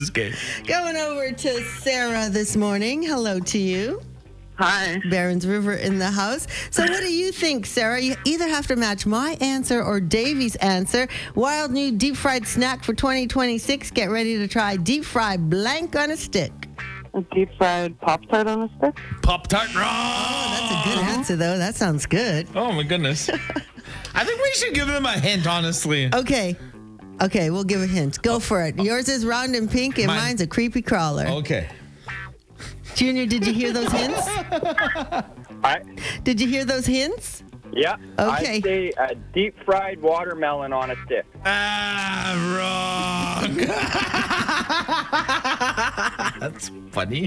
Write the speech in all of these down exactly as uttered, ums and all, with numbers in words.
game. Going over to Sarah this morning. Hello to you. Hi. Barron's River in the house. So what do you think, Sarah? You either have to match my answer or Davey's answer. Wild new deep fried snack for twenty twenty-six. Get ready to try deep fried blank on a stick. A deep fried Pop-Tart on a stick? Pop-Tart wrong. Oh, that's a good answer, though. That sounds good. Oh, my goodness. I think we should give them a hint, honestly. Okay. Okay, we'll give a hint. Go for it. Yours is round and pink, and Mine- mine's a creepy crawler. Okay. Junior, did you hear those hints? I, Did you hear those hints? yeah. Okay. I'd say a deep fried watermelon on a stick. Ah, wrong. That's funny.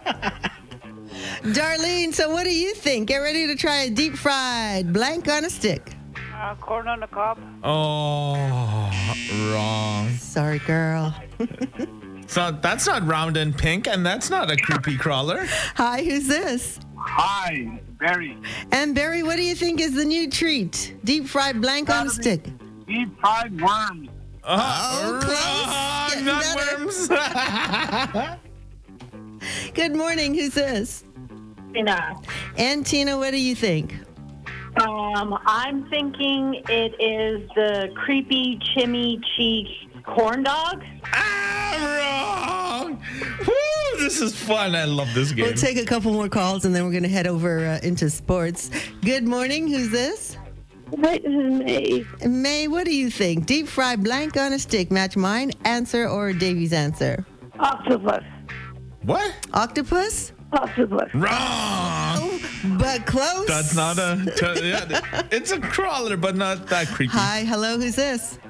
Darlene, so what do you think? Get ready to try a deep fried blank on a stick. Uh, corn on the cob. Oh, wrong. Sorry, girl. So that's not round and pink, and that's not a creepy crawler. Hi, who's this? Hi, Barry. And Barry, what do you think is the new treat? Deep fried blank on a stick. Deep fried worms. Oh, close. wrong. Getting Not better. worms. Good morning, who's this? Tina. And Tina, what do you think? Um, I'm thinking it is the creepy chimney cheek corn dog. Ah, wrong. Woo, this is fun. I love this game. We'll take a couple more calls, and then we're going to head over uh, into sports. Good morning, who's this? Hi, this is May. May, what do you think? Deep fried blank on a stick. Match mine answer or Davey's answer? Octopus. What? Octopus? Octopus. Wrong. But close. That's not a. T- yeah, it's a crawler, but not that creepy. Hi, hello, who's this?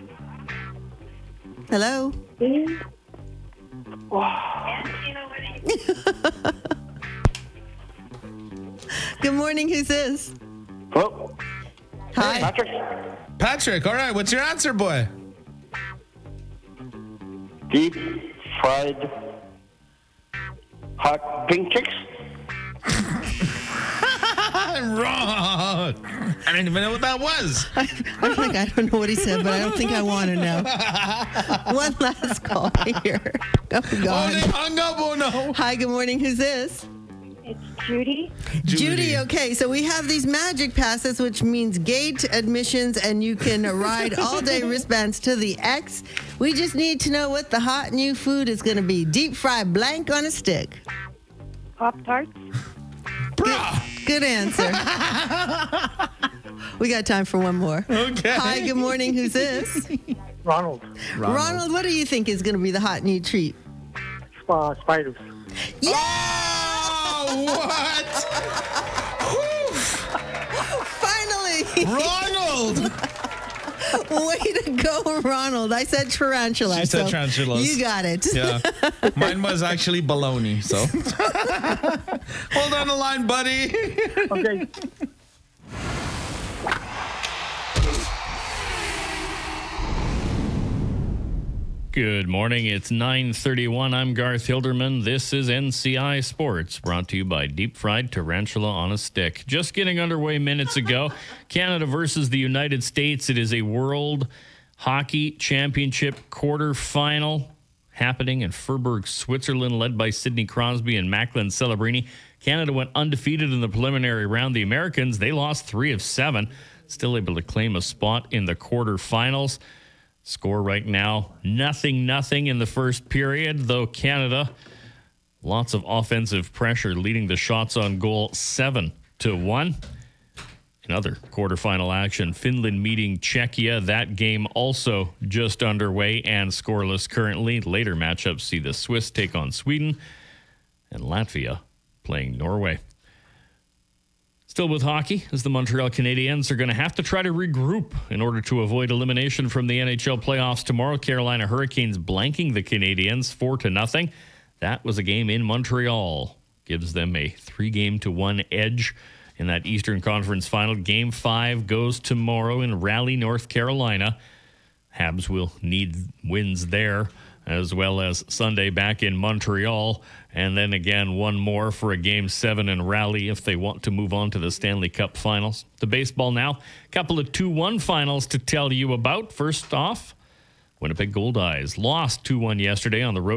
Hello? Good morning, who's this? Oh, Hi. Patrick. Patrick, all right, what's your answer, boy? Deep fried hot pink chicks. Wrong. I didn't even know what that was. I, I'm like, I don't know what he said, but I don't think I want to know. One last call here. Oh, Oh, God. they hung up. Oh, no. Hi, good morning, who's this? It's Judy. Judy. Okay, so we have these magic passes, which means gate admissions, and you can ride all-day wristbands to the X. We just need to know what the hot new food is going to be. Deep fried blank on a stick. Pop-Tarts. Bruh. Good answer. We got time for one more. Okay. Hi, good morning. Who's this? Ronald. Ronald, what do you think is going to be the hot new treat? Uh, spiders. Yeah! Oh, what? Finally! Ronald. Way to go, Ronald. I said tarantula. She said so tarantulas. You got it. Yeah. Mine was actually baloney, so. Hold on the line, buddy. Okay. Good morning. It's nine thirty-one. I'm Garth Hilderman. This is N C I Sports, brought to you by Deep Fried Tarantula on a Stick. Just getting underway minutes ago. Canada versus the United States. It is a World Hockey Championship quarterfinal happening in Freiburg, Switzerland, led by Sidney Crosby and Macklin Celebrini. Canada went undefeated in the preliminary round. The Americans, they lost three of seven, still able to claim a spot in the quarterfinals. Score right now, nothing, nothing in the first period, though Canada, lots of offensive pressure, leading the shots on goal seven to one. In other quarterfinal action, Finland meeting Czechia. That game also just underway and scoreless currently. Later matchups see the Swiss take on Sweden and Latvia playing Norway. Still with hockey, as the Montreal Canadiens are going to have to try to regroup in order to avoid elimination from the N H L playoffs tomorrow. Carolina Hurricanes blanking the Canadiens four to nothing. That was a game in Montreal. Gives them a three-game to one edge in that Eastern Conference final. Game five goes tomorrow in Raleigh, North Carolina. Habs will need wins there, as well as Sunday back in Montreal. And then again, one more for a game seven in Raleigh if they want to move on to the Stanley Cup finals. The baseball now, a couple of two one finals to tell you about. First off, Winnipeg Gold Eyes lost two one yesterday on the road